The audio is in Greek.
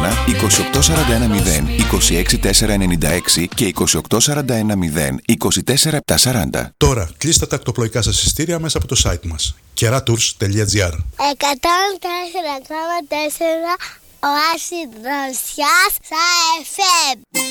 26410 και 28490 Τώρα κλείστε τα ακτοπλοϊκά σας εισιτήρια μέσα από το site μας keratours.gr. 104,4 Οάση Δροσιάς στα FM.